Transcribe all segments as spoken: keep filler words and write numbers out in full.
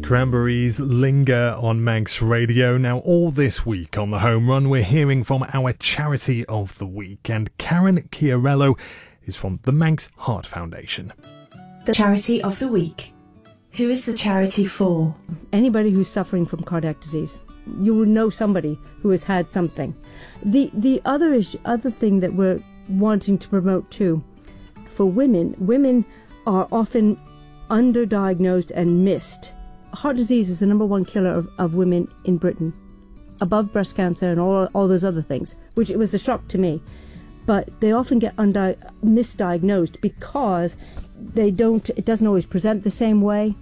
Cranberries linger on Manx Radio. Now, all this week on the Home Run, we're hearing from our Charity of the Week, and Karen Chiarello is from the Manx Heart Foundation. The Charity of the Week. Who is the charity for? Anybody who's suffering from cardiac disease. You will know somebody who has had something. The the other issue, other thing that we're wanting to promote too, for women, women are often underdiagnosed and missed. Heart disease is the number one killer of, of women in Britain, above breast cancer and all all those other things, which it was a shock to me. But they often get undi- misdiagnosed because they don't. It doesn't always present the same way.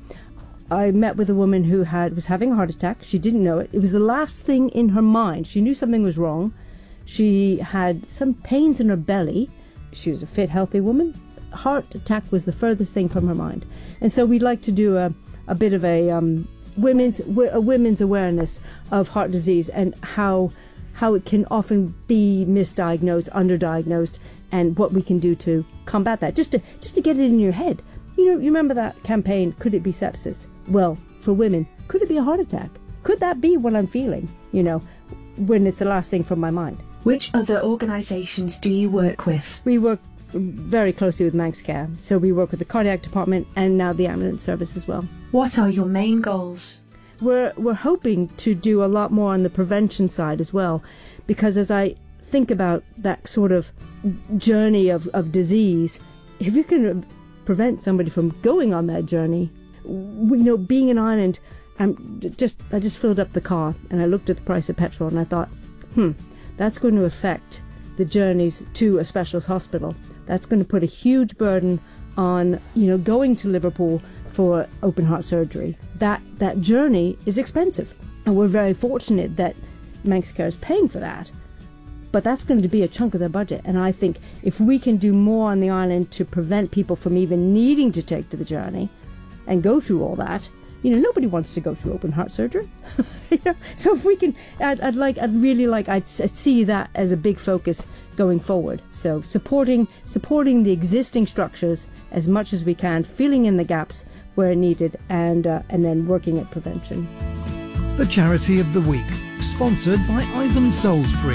I met with a woman who had was having a heart attack. She didn't know it. It was the last thing in her mind. She knew something was wrong. She had some pains in her belly. She was a fit, healthy woman. Heart attack was the furthest thing from her mind. And so we'd like to do a, a bit of a um, women's a women's awareness of heart disease and how how it can often be misdiagnosed, underdiagnosed, and what we can do to combat that. Just to just to get it in your head. You know, you remember that campaign, Could It Be Sepsis? Well, for women, could it be a heart attack? Could that be what I'm feeling, you know, when it's the last thing from my mind? Which other organisations do you work with? We work very closely with Manx Care. So we work with the cardiac department and now the ambulance service as well. What are your main goals? We're, we're hoping to do a lot more on the prevention side as well, because as I think about that sort of journey of, of disease, if you can prevent somebody from going on that journey, we, you know, being in Ireland, I'm just I just filled up the car and I looked at the price of petrol and I thought, hmm, that's going to affect the journeys to a specialist hospital. That's going to put a huge burden on, you know, going to Liverpool for open heart surgery. That that journey is expensive, and we're very fortunate that Manx Care is paying for that. But that's going to be a chunk of their budget, and I think if we can do more on the island to prevent people from even needing to take to the journey and go through all that, you know, nobody wants to go through open heart surgery. You know? So if we can, I'd, I'd like, I'd really like, I'd see that as a big focus going forward. So supporting, supporting the existing structures as much as we can, filling in the gaps where needed, and uh, and then working at prevention. The Charity of the Week, sponsored by Ivan Salisbury.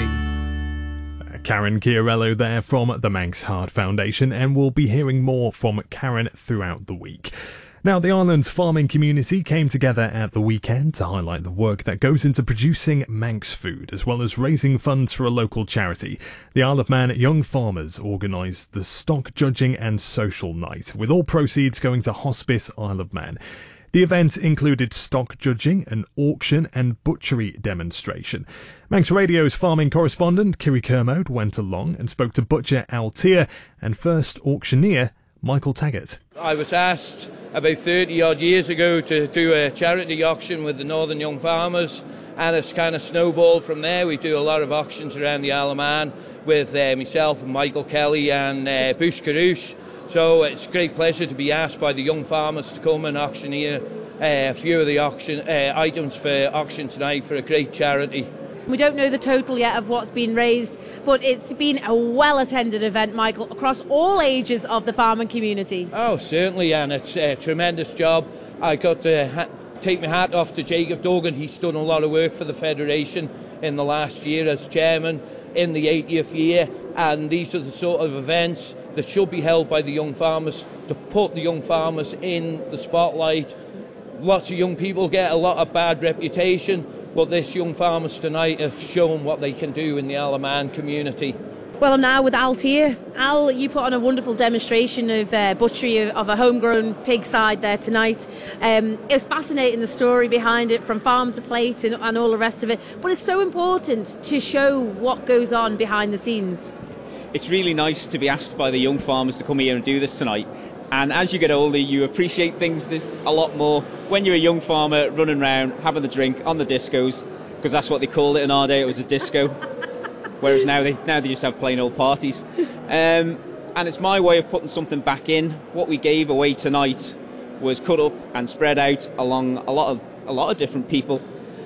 Karen Chiarello there from the Manx Heart Foundation, and we'll be hearing more from Karen throughout the week. Now, the island's farming community came together at the weekend to highlight the work that goes into producing Manx food, as well as raising funds for a local charity. The Isle of Man Young Farmers organised the Stock Judging and Social Night, with all proceeds going to Hospice Isle of Man. The event included stock judging, an auction and butchery demonstration. Manx Radio's farming correspondent Kiri Kermode went along and spoke to butcher Al Tier and first auctioneer Michael Taggart. I was asked about thirty odd years ago to do a charity auction with the Northern Young Farmers, and it's kind of snowballed from there. We do a lot of auctions around the Isle of Man with uh, myself and Michael Kelly and uh, Bush Carouche. So it's a great pleasure to be asked by the young farmers to come and auctioneer uh, a few of the auction uh, items for auction tonight for a great charity. We don't know the total yet of what's been raised, but it's been a well-attended event, Michael, across all ages of the farming community. Oh, certainly, and it's a tremendous job. I got to ha- take my hat off to Jacob Dogan. He's done a lot of work for the Federation in the last year as chairman in the eightieth year, and these are the sort of events that should be held by the young farmers to put the young farmers in the spotlight. Lots of young people get a lot of bad reputation, but this young farmers tonight have shown what they can do in the Isle of Man community. Well, I'm now with Al Tier. Al, you put on a wonderful demonstration of uh, butchery of, of a homegrown pig side there tonight. Um, it was fascinating, the story behind it, from farm to plate and, and all the rest of it. But it's so important to show what goes on behind the scenes. It's really nice to be asked by the young farmers to come here and do this tonight. And as you get older, you appreciate things a lot more when you're a young farmer running around, having the drink on the discos, because that's what they called it in our day. It was a disco. Whereas now they now they just have plain old parties. Um, and it's my way of putting something back in. What we gave away tonight was cut up and spread out along a lot of a lot of different people.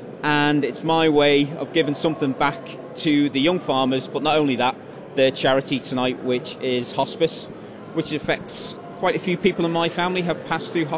And it's my way of giving something back to the young farmers, but not only that, the charity tonight, which is hospice, which affects quite a few people in my family have passed through hospice.